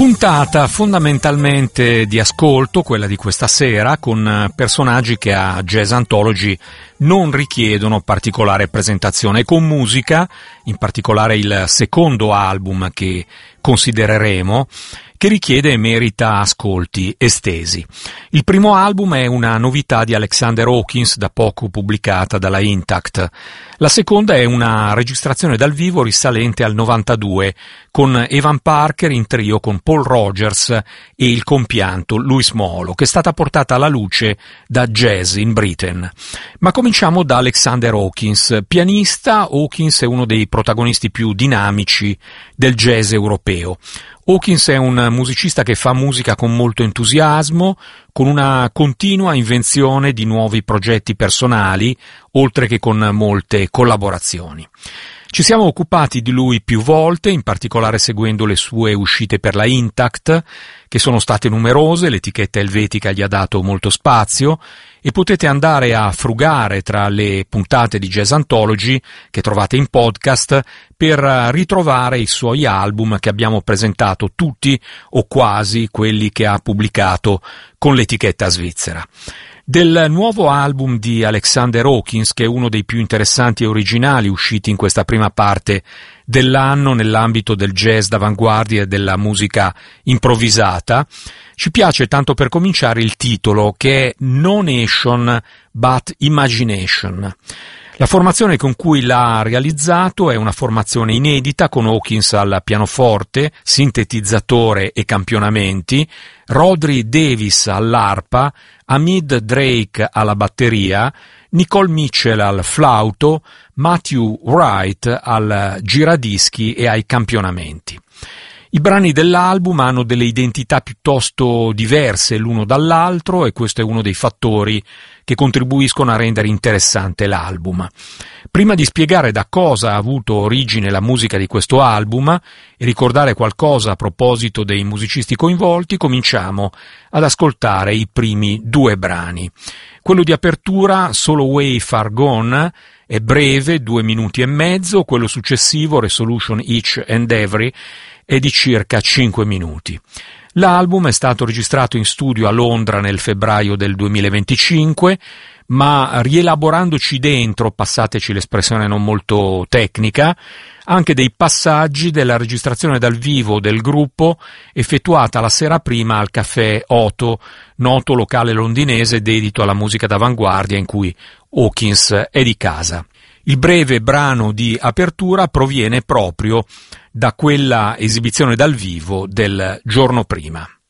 Puntata fondamentalmente di ascolto, quella di questa sera, con personaggi che a Jazz Anthology non richiedono particolare presentazione, e con musica, in particolare il secondo album che considereremo, che richiede e merita ascolti estesi. Il primo album è una novità di Alexander Hawkins, da poco pubblicata dalla Intact. La seconda è una registrazione dal vivo risalente al 92, con Evan Parker in trio con Paul Rogers e il compianto Louis Molo, che è stata portata alla luce da Jazz in Britain. Ma cominciamo da Alexander Hawkins. Pianista, Hawkins è uno dei protagonisti più dinamici del jazz europeo. Hawkins è un musicista che fa musica con molto entusiasmo, con una continua invenzione di nuovi progetti personali, oltre che con molte collaborazioni. Ci siamo occupati di lui più volte, in particolare seguendo le sue uscite per la Intact, che sono state numerose, l'etichetta elvetica gli ha dato molto spazio, e potete andare a frugare tra le puntate di Jazz Anthology che trovate in podcast per ritrovare i suoi album che abbiamo presentato, tutti o quasi quelli che ha pubblicato con l'etichetta svizzera. Del nuovo album di Alexander Hawkins, che è uno dei più interessanti e originali usciti in questa prima parte dell'anno nell'ambito del jazz d'avanguardia e della musica improvvisata, ci piace tanto per cominciare il titolo, che è No Nation But Imagination. La formazione con cui l'ha realizzato è una formazione inedita, con Hawkins al pianoforte, sintetizzatore e campionamenti, Rodri Davis all'arpa, Hamid Drake alla batteria, Nicole Mitchell al flauto, Matthew Wright al giradischi e ai campionamenti. I brani dell'album hanno delle identità piuttosto diverse l'uno dall'altro, e questo è uno dei fattori che contribuiscono a rendere interessante l'album. Prima di spiegare da cosa ha avuto origine la musica di questo album e ricordare qualcosa a proposito dei musicisti coinvolti, cominciamo ad ascoltare i primi due brani. Quello di apertura, Solo Way Far Gone, è breve, 2 minuti e mezzo, quello successivo, Resolution Each and Every, è di circa 5 minuti. L'album è stato registrato in studio a Londra nel febbraio del 2025, ma rielaborandoci dentro, passateci l'espressione non molto tecnica, anche dei passaggi della registrazione dal vivo del gruppo effettuata la sera prima al Caffè Otto, noto locale londinese dedito alla musica d'avanguardia in cui Hawkins è di casa. Il breve brano di apertura proviene proprio da quella esibizione dal vivo del giorno prima.